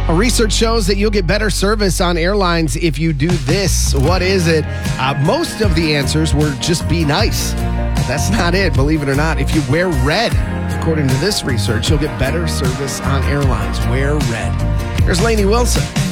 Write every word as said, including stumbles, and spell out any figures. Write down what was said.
Well, research shows that you'll get better service on airlines if you do this. What is it? Uh, most of the answers were just be nice. But that's not it, believe it or not. If you wear red, according to this research, you'll get better service on airlines. Wear red. Here's Lainey Wilson.